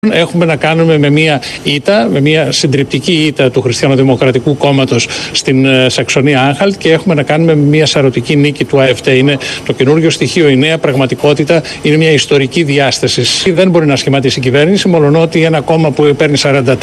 Έχουμε να κάνουμε με μια ήττα, με μια συντριπτική ήττα του Χριστιανοδημοκρατικού Κόμματος στην Σαξονία-Άνχαλτ και έχουμε να κάνουμε με μια σαρωτική νίκη του ΑΕΦΔ. Είναι το καινούργιο στοιχείο, η νέα πραγματικότητα, είναι μια ιστορική διάσταση. Δεν μπορεί να σχηματίσει η κυβέρνηση, μολονότι ένα κόμμα που παίρνει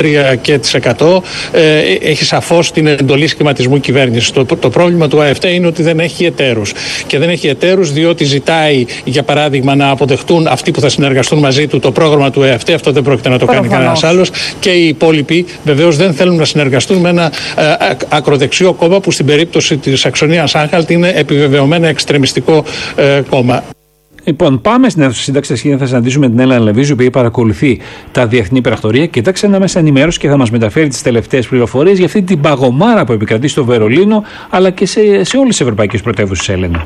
43% έχει σαφώς την εντολή σχηματισμού κυβέρνησης. Το πρόβλημα του ΑΕΦΔ είναι ότι δεν έχει εταίρους. Και δεν έχει εταίρους διότι ζητάει, για παράδειγμα, να αποδεχτούν αυτοί που θα συνεργαστούν μαζί του το πρόγραμμα του ΑΕΦΔ. Αυτό δεν πρόκειται να το κάνει κανένας άλλος, και οι υπόλοιποι βεβαίως δεν θέλουν να συνεργαστούν με ένα ακροδεξιό κόμμα που στην περίπτωση της Σαξονίας-Άνχαλτ είναι επιβεβαιωμένα εξτρεμιστικό κόμμα. Λοιπόν, πάμε στην αίθουσα σύνταξης και θα συναντήσουμε την Έλενα Λεβίζου, η οποία παρακολουθεί τα διεθνή υπεραχτορία. Κοιτάξτε ένα μέσα ενημέρωση και θα μας μεταφέρει τις τελευταίες πληροφορίες για αυτή την παγωμάρα που επικρατεί στο Βερολίνο, αλλά και σε όλες τις ευρωπαϊκές πρωτεύουσες, Έλενα.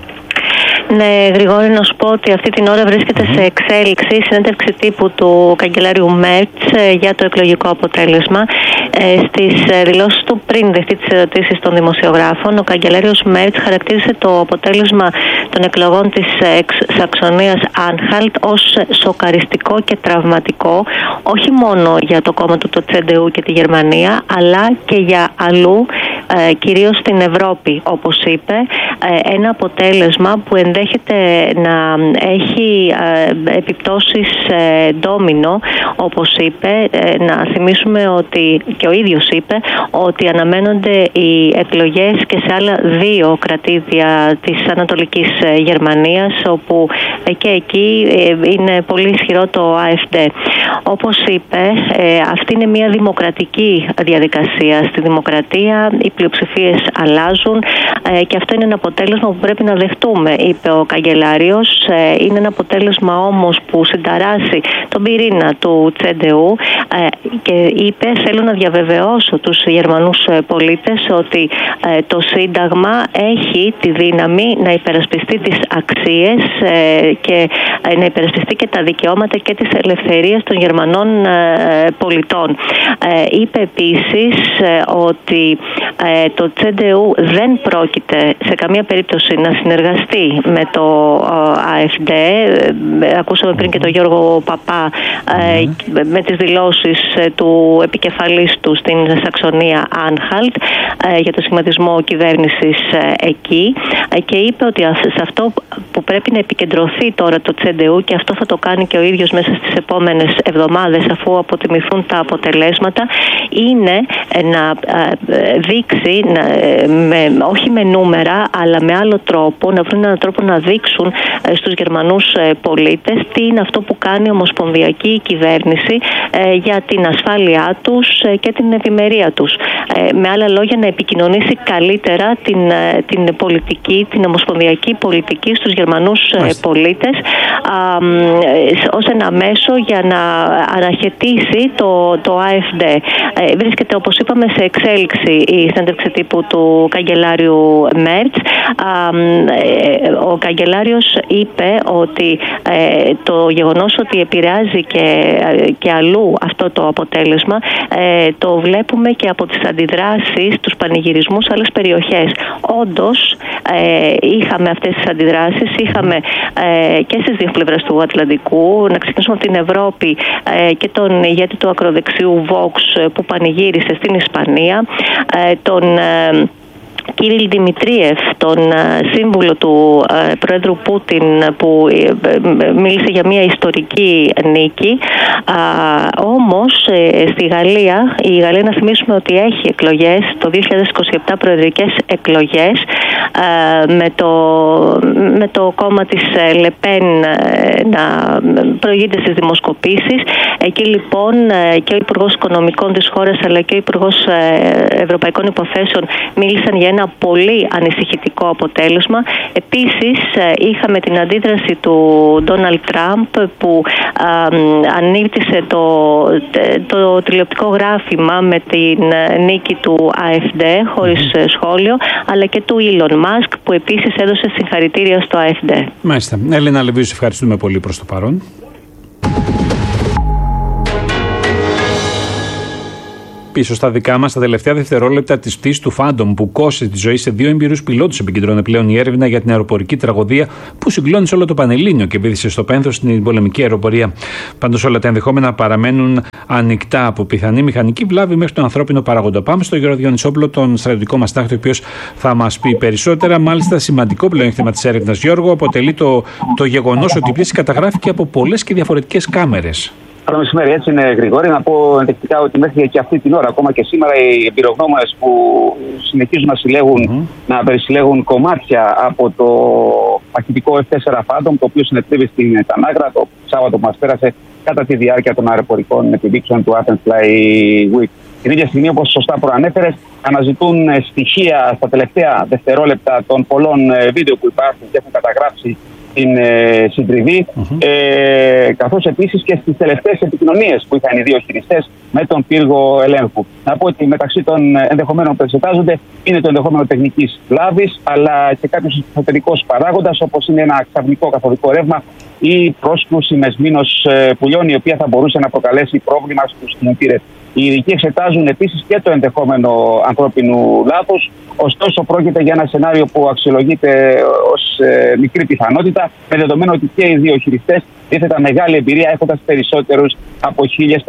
Ναι, Γρηγόρη, να σου πω ότι αυτή την ώρα βρίσκεται σε εξέλιξη η συνέντευξη τύπου του καγκελάριου Μέρτς για το εκλογικό αποτέλεσμα. Στις δηλώσεις του πριν δεχτεί τις ερωτήσεις των δημοσιογράφων, ο καγκελάριος Μέρτς χαρακτήρισε το αποτέλεσμα των εκλογών της Σαξονίας-Άνχαλτ ως σοκαριστικό και τραυματικό, όχι μόνο για το κόμμα του, το CDU και τη Γερμανία, αλλά και για αλλού, κυρίως στην Ευρώπη, όπως είπε. Ένα αποτέλεσμα που ενδέχεται να έχει επιπτώσεις ντόμινο, όπως είπε. Να θυμίσουμε ότι, και ο ίδιος είπε, ότι αναμένονται οι εκλογές και σε άλλα 2 κρατήδια της Ανατολικής Γερμανίας, όπου και εκεί είναι πολύ ισχυρό το ΑΕΦΔ. Όπως είπε, αυτή είναι μια δημοκρατική διαδικασία. Στη δημοκρατία οι πλειοψηφίες αλλάζουν και αυτό είναι ένα αποτέλεσμα που πρέπει να δεχτούμε, είπε ο καγκελάριος. Είναι ένα αποτέλεσμα όμως που συνταράσει τον πυρήνα του CDU και είπε: θέλω να διαβεβαιώσω τους Γερμανούς πολίτες ότι το Σύνταγμα έχει τη δύναμη να υπερασπιστεί τις αξίες και να υπερασπιστεί και τα δικαιώματα και τις ελευθερίες των Γερμανών πολιτών. Είπε επίσης ότι το CDU δεν πρόκειται σε καμία περίπτωση να συνεργαστεί με το ΑΕΦΔ. Ακούσαμε πριν και τον Γιώργο Παπά με τις δηλώσεις του επικεφαλής του στην Σαξονία-Άνχαλτ για το σχηματισμό κυβέρνησης εκεί, και είπε ότι σε αυτό που πρέπει να επικεντρωθεί τώρα το CDU, και αυτό θα το κάνει και ο ίδιος μέσα στις επόμενες εβδομάδες αφού αποτιμηθούν τα αποτελέσματα, είναι να δείξει, όχι με νούμερα αλλά με άλλο τρόπο, να βρουν έναν τρόπο να δείξουν στους Γερμανούς πολίτες τι είναι αυτό που κάνει η ομοσπονδιακή κυβέρνηση για την ασφάλειά τους και την ευημερία τους. Με άλλα λόγια, να επικοινωνήσει καλύτερα την πολιτική, την ομοσπονδιακή πολιτική στους Γερμανούς πολίτες ως ένα μέσο για να αναχαιτήσει το ΑΕΦΔ. Βρίσκεται, όπως είπαμε, σε εξέλιξη η συνέντευξη τύπου του καγκελάριου Μέρτς. Ο καγκελάριος είπε ότι το γεγονός ότι επηρεάζει και αλλού αυτό το αποτέλεσμα το βλέπουμε και από τις αντιδράσεις, τους πανηγυρισμούς σε άλλες περιοχές. Όντως είχαμε αυτές τις αντιδράσεις, είχαμε και στις δύο πλευρές του Ατλαντικού. Να ξεκινήσουμε από την Ευρώπη και τον ηγέτη του ακροδεξιού Vox που πανηγύρισε στην Ισπανία, τον Κύριλ Δημητρίεφ, τον σύμβουλο του Πρόεδρου Πούτιν, που μίλησε για μια ιστορική νίκη. Όμως στη Γαλλία, η Γαλλία, να θυμίσουμε ότι έχει εκλογές το 2027, προεδρικές εκλογές, με το κόμμα της Λεπέν να προηγείται στις δημοσκοπήσεις. Εκεί λοιπόν και ο Υπουργός Οικονομικών της χώρας αλλά και ο Υπουργός Ευρωπαϊκών Υποθέσεων μίλησαν για ένα πολύ ανησυχητικό αποτέλεσμα. Επίσης είχαμε την αντίδραση του Ντόναλντ Τραμπ που ανήρτησε το τηλεοπτικό γράφημα με την νίκη του ΑΕΦΔ χωρίς σχόλιο, αλλά και του Ήλον Μάσκ που επίσης έδωσε συγχαρητήρια στο ΑΕΦΔ. Μάλιστα. Έλενα Λεβίζου, ευχαριστούμε πολύ προς το παρόν. Πίσω στα δικά μας, τα τελευταία δευτερόλεπτα της πτήσης του Phantom που κόστησε τη ζωή σε 2 εμπειρούς πιλότους επικεντρώνεται πλέον η έρευνα για την αεροπορική τραγωδία που συγκλώνησε όλο το Πανελλήνιο και βύθισε στο πένθος στην πολεμική αεροπορία. Πάντως όλα τα ενδεχόμενα παραμένουν ανοιχτά, από πιθανή μηχανική βλάβη μέχρι τον ανθρώπινο παράγοντα. Πάμε στον Γιώργο Διονυσόπουλο, τον στρατιωτικό μας τάκτη, ο οποίος θα μας πει περισσότερα. Μάλιστα, σημαντικό πλεονέκτημα της έρευνας, Γιώργο, αποτελεί το γεγονός ότι η πτήση καταγράφηκε από πολλές και διαφορετικές κάμερες. Καλό μεσημέρι, έτσι είναι, Γρηγόρη. Να πω ενδεικτικά ότι μέχρι και αυτή την ώρα, ακόμα και σήμερα, οι εμπειρογνώμονες που συνεχίζουν να περισυλλέγουν κομμάτια από το μαχητικό F4 Phantom, το οποίο συνετρίβει στην Τανάγρα το Σάββατο που μας πέρασε κατά τη διάρκεια των αεροπορικών επιδείξεων του Athens Fly Week. Την ίδια στιγμή, όπως σωστά προανέφερες, αναζητούν στοιχεία στα τελευταία δευτερόλεπτα των πολλών βίντεο που υπάρχουν και έχουν καταγράψει την συντριβή, καθώς επίσης και στις τελευταίες επικοινωνίες που είχαν οι δύο χειριστές με τον πύργο ελέγχου. Να πω ότι μεταξύ των ενδεχομένων που εξετάζονται είναι το ενδεχόμενο τεχνικής βλάβης, αλλά και κάποιος εσωτερικός παράγοντας, όπως είναι ένα ξαφνικό καθοδικό ρεύμα ή πρόσκρουση μεσμήνος πουλιών, η οποία θα μπορούσε να προκαλέσει πρόβλημα στους κινητήρες. Οι ειδικοί εξετάζουν επίσης και το ενδεχόμενο ανθρώπινου λάθους, ωστόσο πρόκειται για ένα σενάριο που αξιολογείται ως μικρή πιθανότητα, με δεδομένο ότι και οι δύο χειριστές έθετα μεγάλη εμπειρία, έχοντας περισσότερους από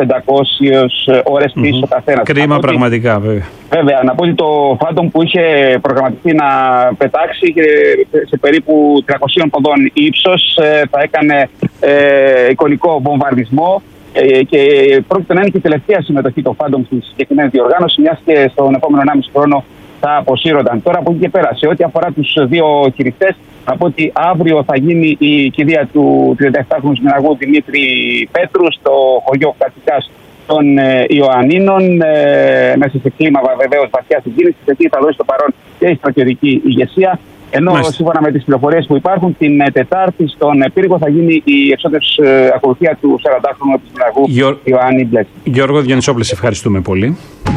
1.500 ώρες πίσω ο καθένας. Κρίμα πραγματικά, βέβαια. Βέβαια, να πω ότι το Phantom που είχε προγραμματιστεί να πετάξει σε περίπου 300 ποδών ύψος θα έκανε εικονικό βομβαρδισμό. Και πρόκειται να είναι και η τελευταία συμμετοχή του Phantom στη συγκεκριμένη διοργάνωση, μιας και στον επόμενο 1,5 χρόνο θα αποσύρονταν. Τώρα από εκεί και πέρα, σε ό,τι αφορά τους δύο χειριστές, από ότι αύριο θα γίνει η κηδεία του 37χρονου Σμυραγού Δημήτρη Πέτρου στο χωριό Κατσικάς των Ιωαννίνων, μέσα σε κλίμα βεβαίως βαθιά συγκίνησης. Εκεί θα δώσει το παρόν και η στρατιωτική ηγεσία. Ενώ σύμφωνα με τις πληροφορίες που υπάρχουν, την Τετάρτη στον πύργο θα γίνει η εξώτερη ακολουθία του 40χρονου Σμυραγού Ιωάννη Μπλέξη. Γιώργο Διονυσόπουλε, ευχαριστούμε πολύ.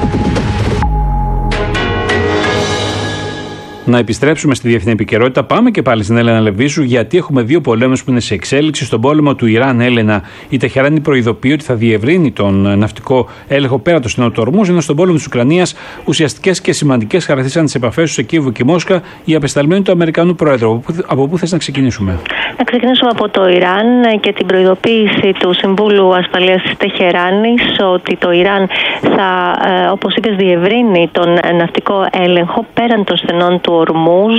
Να επιστρέψουμε στη διεθνή επικαιρότητα. Πάμε και πάλι στην Έλενα Λεβίζου, γιατί έχουμε δύο πολέμους που είναι σε εξέλιξη. Στον πόλεμο του Ιράν, Έλενα, η Τεχεράνη προειδοποιεί ότι θα διευρύνει τον ναυτικό έλεγχο πέρα το στενό του Ορμούζ, ενώ στον πόλεμο της Ουκρανίας ουσιαστικές και σημαντικές χαρακτήρισαν τις επαφές σε Κίεβο και Μόσχα οι απεσταλμένοι του Αμερικανού Πρόεδρου. Από πού θες να ξεκινήσουμε? Να ξεκινήσουμε από το Ιράν και την προειδοποίηση του Συμβούλου Ασφαλείας της Τεχεράνης ότι το Ιράν θα, όπως είπες, διευρύνει τον ναυτικό έλεγχο πέραν των στενών του Ορμούζ,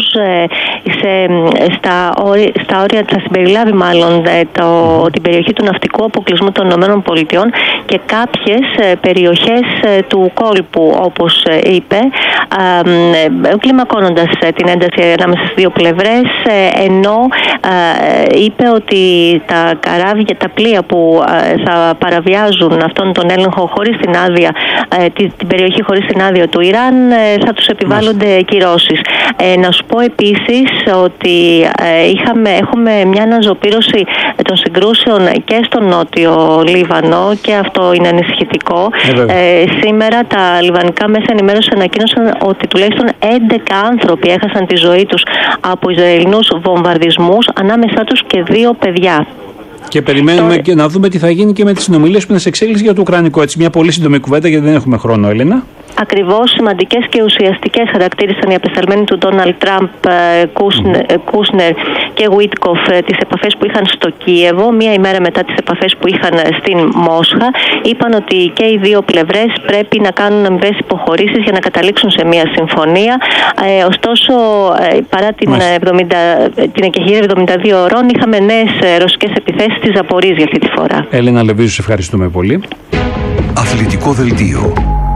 στα όρια, θα συμπεριλάβει μάλλον την περιοχή του ναυτικού αποκλεισμού των ΗΠΑ και κάποιες περιοχές του κόλπου, όπως είπε, κλιμακώνοντας την ένταση ανάμεσα στις δύο πλευρές, ενώ είπε ότι τα καράβια, τα πλοία που θα παραβιάζουν αυτόν τον έλεγχο χωρίς την άδεια, την περιοχή χωρίς την άδεια του Ιράν, θα τους επιβάλλονται κυρώσεις. Να σου πω επίσης ότι έχουμε μια αναζωπήρωση των συγκρούσεων και στο νότιο Λίβανο και αυτό είναι ανησυχητικό. Σήμερα τα λιβανικά μέσα ενημέρωση ανακοίνωσαν ότι τουλάχιστον 11 άνθρωποι έχασαν τη ζωή τους από Ισραηλινούς βομβαρδισμούς, ανάμεσά τους και 2 παιδιά. Και περιμένουμε και να δούμε τι θα γίνει και με τις συνομιλίες που είναι σε εξέλιξη για το Ουκρανικό. Έτσι, μια πολύ σύντομη κουβέντα, γιατί δεν έχουμε χρόνο, Έλενα. Ακριβώς, σημαντικές και ουστικές χαρακτήρισαν οι απεσταλμένοι του Ντόναλντ Τραμπ, Κούσνερ και Βίτκοφ τις επαφές που είχαν στο Κίεβο, μία ημέρα μετά τις επαφές που είχαν στην Μόσχα. Είπαν ότι και οι δύο πλευρές πρέπει να κάνουν αμοιβές υποχωρήσεις για να καταλήξουν σε μία συμφωνία. Ωστόσο, παρά την εκεχηρία 72 ώρων, είχαμε νέες ρωσικές επιθέσεις στη Ζαπορίζια αυτή τη φορά. Έλενα Λεβίζου, σε ευχαριστούμε πολύ. Αθλητικό δελτίο.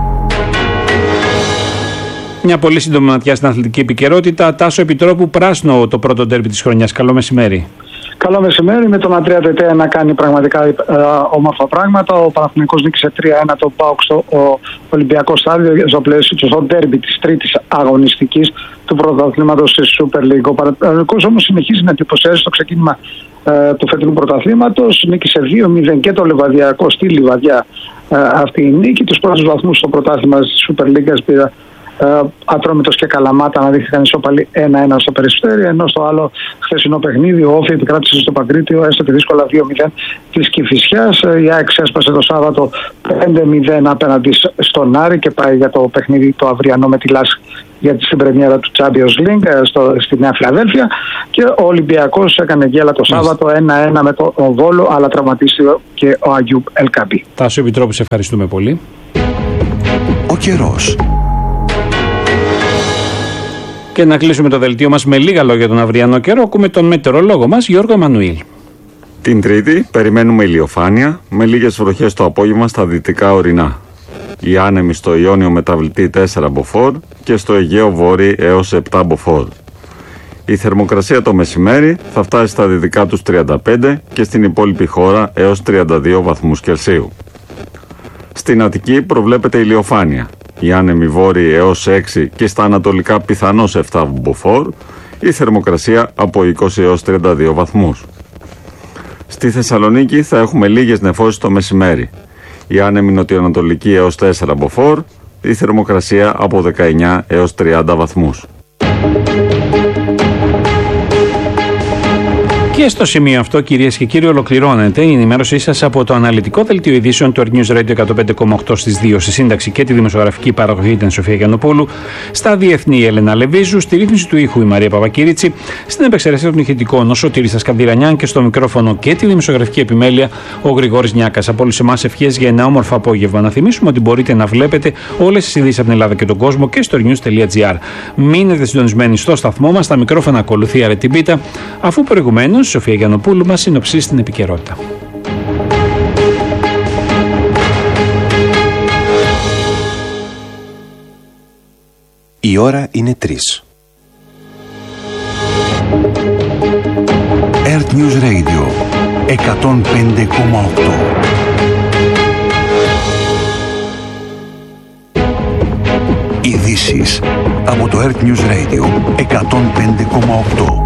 Μια πολύ σύντομη ματιά στην αθλητική επικαιρότητα. Τάσο Επιτρόπου, πράσινο το πρώτο ντέρμπι της χρονιάς. Καλό μεσημέρι. Καλό μεσημέρι, με τον Αντρέα Τετέα να κάνει πραγματικά όμορφα πράγματα. Ο Παναθηναϊκός νίκησε 3-1 τον ΠΑΟΚ στο Ολυμπιακό Στάδιο στο πλαίσιο στο ντέρμπι της τρίτης αγωνιστικής του πρωταθλήματος της Super League. Ο Παναθηναϊκός όμως συνεχίζει να εντυπωσιάζει στο ξεκίνημα του φετινού πρωταθλήματος. Νίκησε 2-0 και το Λιβαδιακό στη Λιβαδιά αυτή η νίκη. Τους πρώτους βαθμούς στο πρωτάθλημα της Super League πήρε Ατρόμητος και Καλαμάτα αναδείχθηκαν ισόπαλοι 1-1 στο Περιστέρι, ενώ στο άλλο χθεσινό παιχνίδι ο Όφη επικράτησε στο Παγκρίτιο έστω και δύσκολα 2-0 της Κηφισιάς. Η ΑΕΚ έσπασε το Σάββατο 5-0 απέναντι στον Άρη και πάει για το παιχνίδι το αυριανό με τη Λάσ για την πρεμιέρα του Champions League στη Νέα Φιλαδέλφια. Και ο Ολυμπιακός έκανε γέλα το Σάββατο 1-1 με τον Βόλο, αλλά τραυματίστηκε και ο Αγιούμπ Ελκαμπή. Τάσο Επιτρόπου, σε ευχαριστούμε πολύ. Ο καιρός. Και να κλείσουμε το δελτίο μας με λίγα λόγια τον αυριανό καιρό. Ακούμε τον μετεωρολόγο μας, Γιώργο Εμμανουήλ. Την Τρίτη περιμένουμε ηλιοφάνεια με λίγες βροχές το απόγευμα στα δυτικά ορεινά. Οι άνεμοι στο Ιόνιο μεταβλητή 4 μποφόρ και στο Αιγαίο Βόρειο έως 7 μποφόρ. Η θερμοκρασία το μεσημέρι θα φτάσει στα δυτικά τους 35 και στην υπόλοιπη χώρα έως 32 βαθμούς Κελσίου. Στην Αττική προβλέπεται ηλιοφάνεια. Οι άνεμοι βόρειοι έως 6 και στα ανατολικά πιθανώς 7 μποφόρ. Η θερμοκρασία από 20 έως 32 βαθμούς. Στη Θεσσαλονίκη θα έχουμε λίγες νεφώσεις το μεσημέρι. Η άνεμοι νοτιοανατολική έως 4 μποφόρ. Η θερμοκρασία από 19 έως 30 βαθμούς. Και στο σημείο αυτό, κυρίες και κύριοι, ολοκληρώνεται η ενημέρωσή σας από το αναλυτικό δελτίο ειδήσεων του Earth News Radio 105,8 στις 2, στη σύνταξη και τη δημοσιογραφική παραγωγή ήταν η Σοφία Γιαννοπούλου, στα διεθνή η Έλενα Λεβίζου, στη ρύθμιση του ήχου η Μαρία Παπακύριτσι, στην επεξεργασία των ηχητικών ο Σωτήρης Ασκανδυρανιάν και στο μικρόφωνο και τη δημοσιογραφική επιμέλεια ο Γρηγόρης Νιάκας. Από όλους εμάς ευχές για ένα όμορφο απόγευμα. Να θυμίσουμε ότι μπορείτε να βλέπετε όλες τις ειδήσεις από την Ελλάδα και τον κόσμο και στο news.gr. Μείνετε συντονισμένοι στο σταθμό μας, στα μικρόφωνα ακολουθεί Αρετιμπίτα, αφού προηγουμένως η Σοφία Γιαννοπούλου μας συνοψίσει την επικαιρότητα. Η ώρα είναι 3. Earth News Radio 105,8. Ειδήσεις από το Earth News Radio 105,8.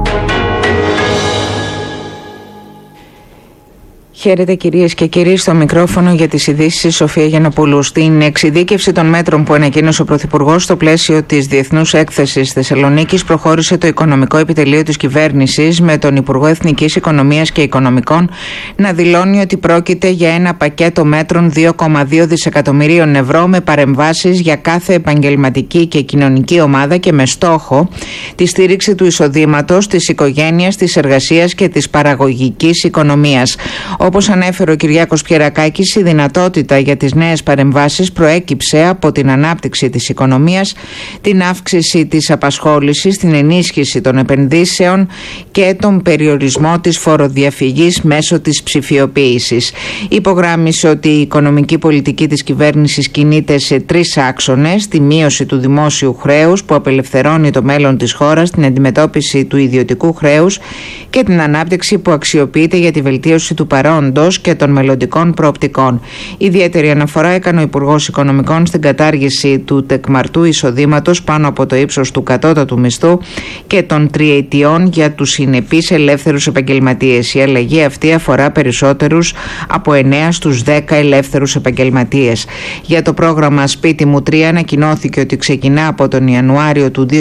Χαίρετε κυρίες και κύριοι, στο μικρόφωνο για τις ειδήσεις Σοφία Γιαννοπούλου. Στην εξειδίκευση των μέτρων που ανακοίνωσε ο Πρωθυπουργός στο πλαίσιο της Διεθνούς Έκθεσης Θεσσαλονίκης προχώρησε το Οικονομικό Επιτελείο της Κυβέρνησης με τον Υπουργό Εθνικής Οικονομίας και Οικονομικών να δηλώνει ότι πρόκειται για ένα πακέτο μέτρων 2,2 δισεκατομμυρίων ευρώ με παρεμβάσεις για κάθε επαγγελματική και κοινωνική ομάδα και με στόχο τη στήριξη του εισοδήματος, της οικογένειας, της εργασίας και της παραγωγικής οικονομίας. Όπως ανέφερε ο Κυριάκος Πιερακάκης, η δυνατότητα για τις νέες παρεμβάσεις προέκυψε από την ανάπτυξη της οικονομίας, την αύξηση της απασχόλησης, την ενίσχυση των επενδύσεων και τον περιορισμό της φοροδιαφυγής μέσω της ψηφιοποίησης. Υπογράμμισε ότι η οικονομική πολιτική της κυβέρνησης κινείται σε 3 άξονες: τη μείωση του δημόσιου χρέους που απελευθερώνει το μέλλον της χώρας, την αντιμετώπιση του ιδιωτικού χρέους και την ανάπτυξη που αξιοποιείται για τη βελτίωση του παρόντος και των μελλοντικών προοπτικών. Ιδιαίτερη αναφορά έκανε ο Υπουργός Οικονομικών στην κατάργηση του τεκμαρτού εισοδήματος πάνω από το ύψος του κατώτατου μισθού και των τριετιών για τους συνεπείς ελεύθερους επαγγελματίες. Η αλλαγή αυτή αφορά περισσότερους από 9 στους 10 ελεύθερους επαγγελματίες. Για το πρόγραμμα Σπίτι μου 3 ανακοινώθηκε ότι ξεκινά από τον Ιανουάριο του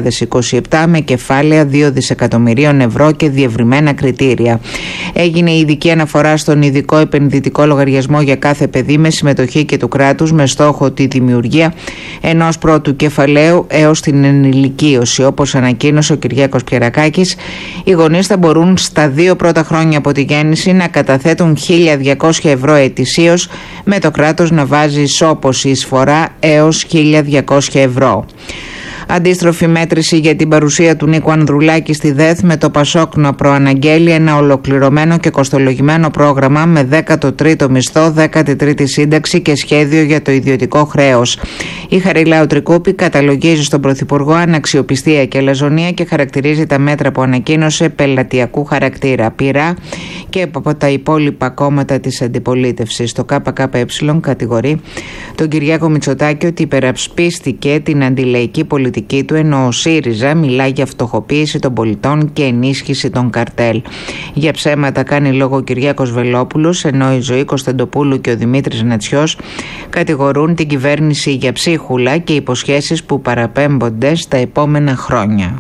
2027 με κεφάλαια 2 δισεκατομμυρίων ευρώ και διευρυμένα κριτήρια. Έγινε η ειδική αναφορά στον ειδικό επενδυτικό λογαριασμό για κάθε παιδί με συμμετοχή και του κράτους με στόχο τη δημιουργία ενός πρώτου κεφαλαίου έως την ενηλικίωση. Όπως ανακοίνωσε ο Κυριάκος Πιερακάκης, οι γονείς θα μπορούν στα 2 πρώτα χρόνια από τη γέννηση να καταθέτουν 1.200 ευρώ ετησίως, με το κράτος να βάζει ισόποση εισφορά έως 1.200 ευρώ. Αντίστροφη μέτρηση για την παρουσία του Νίκου Ανδρουλάκη στη ΔΕΘ, με το Πασόκ να προαναγγέλει ένα ολοκληρωμένο και κοστολογημένο πρόγραμμα με 13ο μισθό, 13η σύνταξη και σχέδιο για το ιδιωτικό χρέος. Η Χαριλάου Τρικούπη καταλογίζει στον Πρωθυπουργό αναξιοπιστία και λαζονία και χαρακτηρίζει τα μέτρα που ανακοίνωσε πελατειακού χαρακτήρα. Πειρά και από τα υπόλοιπα κόμματα της αντιπολίτευσης. Το ΚΚΕ κατηγορεί τον Κυριάκο Μητσοτάκη ότι υπερασπίστηκε την αντιλαϊκή πολιτική πολιτική του, ενώ ο ΣΥΡΙΖΑ μιλά για φτωχοποίηση των πολιτών και ενίσχυση των καρτέλ. Για ψέματα κάνει λόγο ο Κυριάκος Βελόπουλος, ενώ η Ζωή Κωνσταντοπούλου και ο Δημήτρης Νατσιός κατηγορούν την κυβέρνηση για ψίχουλα και υποσχέσεις που παραπέμπονται στα επόμενα χρόνια.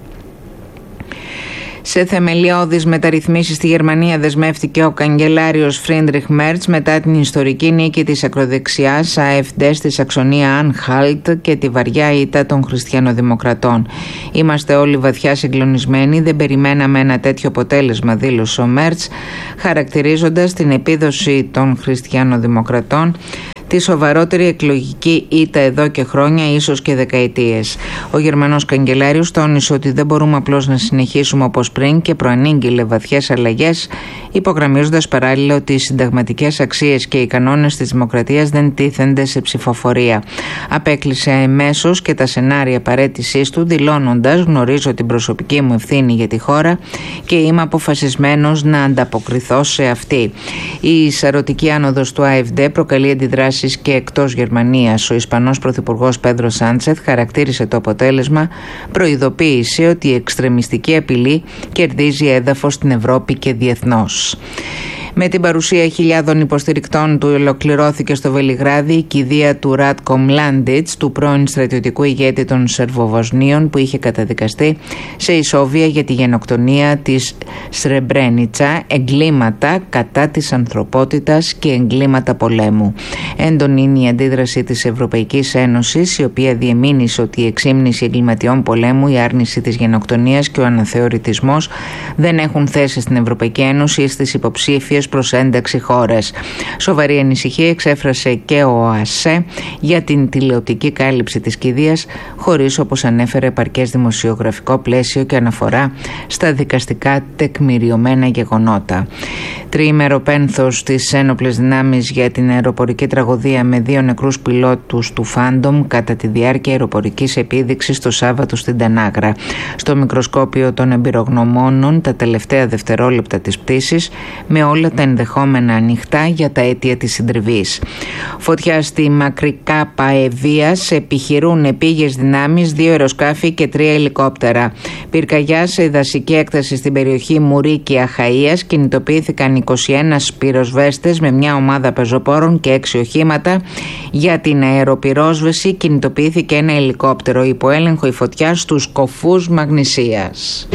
Σε θεμελιώδεις μεταρρυθμίσεις στη Γερμανία δεσμεύτηκε ο καγκελάριος Φρίντριχ Μέρτς μετά την ιστορική νίκη της ακροδεξιάς AfD στη Σαξονία Ανχάλτ και τη βαριά ήττα των χριστιανοδημοκρατών. «Είμαστε όλοι βαθιά συγκλονισμένοι, δεν περιμέναμε ένα τέτοιο αποτέλεσμα», δήλωσε ο Μέρτς, χαρακτηρίζοντας την επίδοση των χριστιανοδημοκρατών τη σοβαρότερη εκλογική ήττα εδώ και χρόνια, ίσως και δεκαετίες. Ο Γερμανός καγκελάριος τόνισε ότι δεν μπορούμε απλώς να συνεχίσουμε όπως πριν και προανήγγειλε βαθιές αλλαγές, υπογραμμίζοντας παράλληλα ότι οι συνταγματικές αξίες και οι κανόνες της δημοκρατίας δεν τίθενται σε ψηφοφορία. Απέκλεισε εμέσως και τα σενάρια παραίτησής του, δηλώνοντας: «Γνωρίζω την προσωπική μου ευθύνη για τη χώρα και είμαι αποφασισμένος να ανταποκριθώ σε αυτή». Η σαρωτική άνοδος του AfD προκαλεί αντιδράσεις και εκτός Γερμανίας. Ο Ισπανός Πρωθυπουργός Πέντρο Σάντσεθ χαρακτήρισε το αποτέλεσμα προειδοποίηση ότι η εξτρεμιστική απειλή κερδίζει έδαφος στην Ευρώπη και διεθνώς. Με την παρουσία χιλιάδων υποστηρικτών του ολοκληρώθηκε στο Βελιγράδι η κηδεία του Ράτκο Μλάντιτς, του πρώην στρατιωτικού ηγέτη των Σερβοβοσνίων που είχε καταδικαστεί σε ισόβια για τη γενοκτονία της Σρεμπρένιτσα, εγκλήματα κατά της ανθρωπότητας και εγκλήματα πολέμου. Έντονη είναι η αντίδραση της Ευρωπαϊκής Ένωσης, η οποία διεμήνυσε ότι η εξήμνηση εγκληματιών πολέμου, η άρνηση της γενοκτονίας και ο αναθεωρητισμός δεν έχουν θέση στην Ευρωπαϊκή Ένωση ή στις υποψήφιες προς ένταξη χώρες. Σοβαρή ανησυχία εξέφρασε και ο ΟΑΣΕ για την τηλεοπτική κάλυψη της κηδείας, χωρίς, όπως ανέφερε, επαρκές δημοσιογραφικό πλαίσιο και αναφορά στα δικαστικά τεκμηριωμένα γεγονότα. Τριήμερο πένθος στις ένοπλες δυνάμεις για την αεροπορική τραγωδία με 2 νεκρούς πιλότους του Φάντομ κατά τη διάρκεια αεροπορικής επίδειξης το Σάββατο στην Τανάγρα. Στο μικροσκόπιο των εμπειρογνωμόνων τα τελευταία δευτερόλεπτα της πτήσης, με όλα τα ενδεχόμενα ανοιχτά για τα αίτια της συντριβής. Φωτιά στη Μακρικά Παεβίας, επιχειρούν επίγειες δυνάμεις 2 αεροσκάφη και 3 ελικόπτερα. Πυρκαγιά σε δασική έκταση στην περιοχή Μουρίκη Αχαΐας, κινητοποιήθηκαν 21 πυροσβέστες με μια ομάδα πεζοπόρων και 6 οχήματα. Για την αεροπυρόσβεση κινητοποιήθηκε ένα ελικόπτερο. Υπό έλεγχο η φωτιά στους κοφούς Μαγνησίας.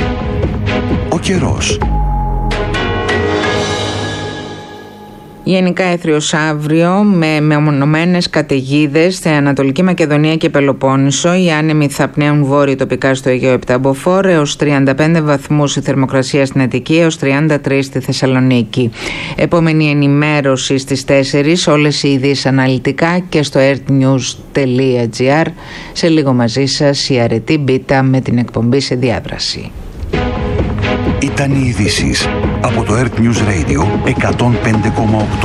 Ο καιρός. Γενικά έθριος αύριο με μεμονωμένες καταιγίδες στην Ανατολική Μακεδονία και Πελοπόννησο. Οι άνεμοι θα πνέουν βόρειο τοπικά στο Αιγαίο 7 μποφόρ, έως 35 βαθμούς η θερμοκρασία στην Αττική, έως 33 στη Θεσσαλονίκη. Επόμενη ενημέρωση στις 4, όλες οι ειδήσεις αναλυτικά και στο earthnews.gr. Σε λίγο μαζί σας η Αρετή Μπίτα με την εκπομπή σε διάδραση. Ήταν οι ειδήσεις από το Earth News Radio 105,8.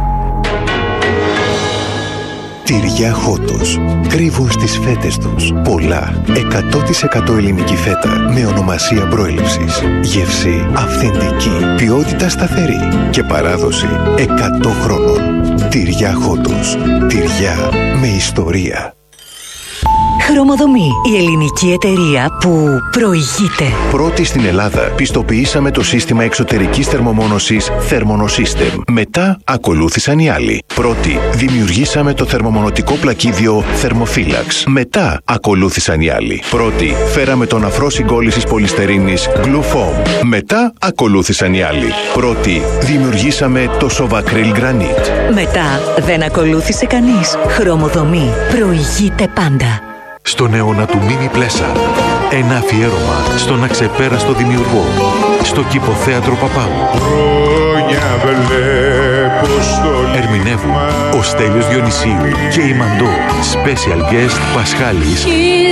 Τυριά Χότος. Κρύβουν στις φέτες τους πολλά. 100% ελληνική φέτα με ονομασία προέλευσης. Γεύση αυθεντική. Ποιότητα σταθερή. Και παράδοση 100 χρόνων. Τυριά Χότος. Τυριά με ιστορία. Χρωμοδομή, η ελληνική εταιρεία που προηγείται. Πρώτη στην Ελλάδα πιστοποιήσαμε το σύστημα εξωτερικής θερμομόνωσης Thermonosystem. Μετά ακολούθησαν οι άλλοι. Πρώτη δημιουργήσαμε το θερμομονωτικό πλακίδιο Thermophilax. Μετά ακολούθησαν οι άλλοι. Πρώτη φέραμε τον αφρό συγκόλλησης πολυστερίνης Glufoam. Μετά ακολούθησαν οι άλλοι. Πρώτη δημιουργήσαμε το Sovacryl Granite. Μετά δεν ακολούθησε κανείς. Χρωμοδομή προηγείται πάντα. Στον αιώνα του Μίνι Πλέσα. Ένα αφιέρωμα στον αξεπέραστο δημιουργό. Στο Κηποθέατρο Παπάγου. Ερμηνεύουν ο Στέλιος Διονυσίου και η Μαντώ. Special guest Πασχάλης.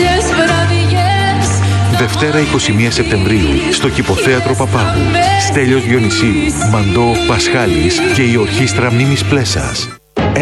Δευτέρα 21 Σεπτεμβρίου στο Κηποθέατρο Παπάγου. Στέλιος Διονυσίου, Μαντώ, Πασχάλης και η Ορχήστρα Μίνης Πλέσας.